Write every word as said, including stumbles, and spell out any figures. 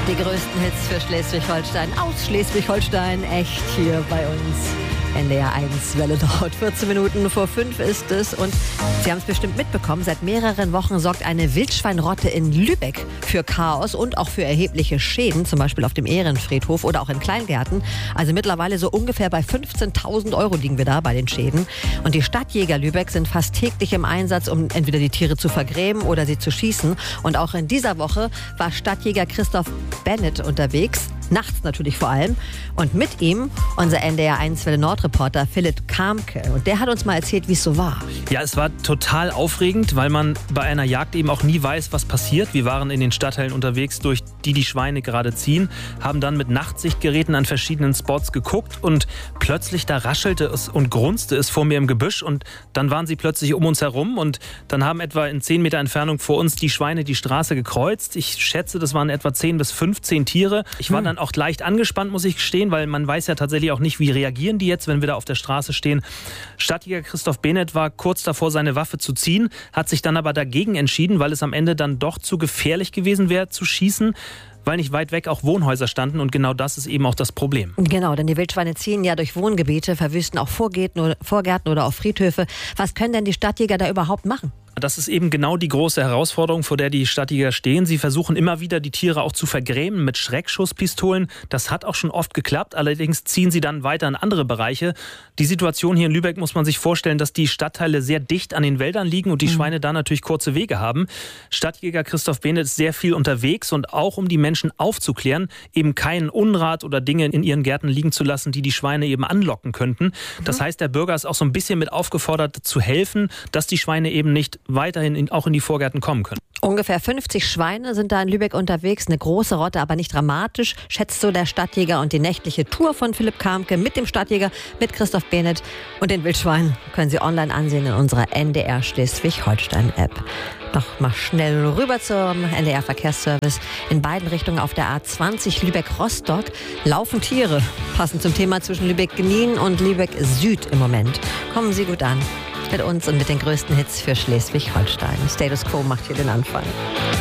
Die größten Hits für Schleswig-Holstein, aus Schleswig-Holstein, echt hier bei uns. N D R eins Welle Nord. vierzehn Minuten vor fünf ist es. Und Sie haben es bestimmt mitbekommen, seit mehreren Wochen sorgt eine Wildschweinrotte in Lübeck für Chaos und auch für erhebliche Schäden, zum Beispiel auf dem Ehrenfriedhof oder auch in Kleingärten. Also mittlerweile so ungefähr bei fünfzehntausend Euro liegen wir da bei den Schäden. Und die Stadtjäger Lübeck sind fast täglich im Einsatz, um entweder die Tiere zu vergräben oder sie zu schießen. Und auch in dieser Woche war Stadtjäger Christoph Bennett unterwegs. Nachts natürlich vor allem. Und mit ihm unser N D R eins Welle Nord Reporter Philipp Kamke. Und der hat uns mal erzählt, wie es so war. Ja, es war total aufregend, weil man bei einer Jagd eben auch nie weiß, was passiert. Wir waren in den Stadtteilen unterwegs, durch die die Schweine gerade ziehen, haben dann mit Nachtsichtgeräten an verschiedenen Spots geguckt und plötzlich da raschelte es und grunzte es vor mir im Gebüsch und dann waren sie plötzlich um uns herum und dann haben etwa in zehn Meter Entfernung vor uns die Schweine die Straße gekreuzt. Ich schätze, das waren etwa zehn bis fünfzehn Tiere. Ich war hm. dann auch leicht angespannt, muss ich gestehen, weil man weiß ja tatsächlich auch nicht, wie reagieren die jetzt, wenn wir da auf der Straße stehen. Stadtjäger Christoph Bennett war kurz davor, seine Waffe zu ziehen, hat sich dann aber dagegen entschieden, weil es am Ende dann doch zu gefährlich gewesen wäre, zu schießen, weil nicht weit weg auch Wohnhäuser standen und genau das ist eben auch das Problem. Genau, denn die Wildschweine ziehen ja durch Wohngebiete, verwüsten auch Vorgärten oder, Vorgärten oder auch Friedhöfe. Was können denn die Stadtjäger da überhaupt machen? Das ist eben genau die große Herausforderung, vor der die Stadtjäger stehen. Sie versuchen immer wieder, die Tiere auch zu vergräben mit Schreckschusspistolen. Das hat auch schon oft geklappt. Allerdings ziehen sie dann weiter in andere Bereiche. Die Situation hier in Lübeck muss man sich vorstellen, dass die Stadtteile sehr dicht an den Wäldern liegen und die mhm. Schweine da natürlich kurze Wege haben. Stadtjäger Christoph Bennett ist sehr viel unterwegs und auch um die Menschen aufzuklären, eben keinen Unrat oder Dinge in ihren Gärten liegen zu lassen, die die Schweine eben anlocken könnten. Mhm. Das heißt, der Bürger ist auch so ein bisschen mit aufgefordert zu helfen, dass die Schweine eben nicht weiterhin in, auch in die Vorgärten kommen können. Ungefähr fünfzig Schweine sind da in Lübeck unterwegs. Eine große Rotte, aber nicht dramatisch, schätzt so der Stadtjäger. Und die nächtliche Tour von Philipp Kamke mit dem Stadtjäger, mit Christoph Bennett und den Wildschweinen können Sie online ansehen in unserer N D R Schleswig-Holstein-App. Noch mal schnell rüber zum N D R-Verkehrsservice. In beiden Richtungen auf der A zwanzig Lübeck-Rostock laufen Tiere. Passend zum Thema zwischen Lübeck-Gnien und Lübeck-Süd im Moment. Kommen Sie gut an. Mit uns und mit den größten Hits für Schleswig-Holstein. Status Quo macht hier den Anfang.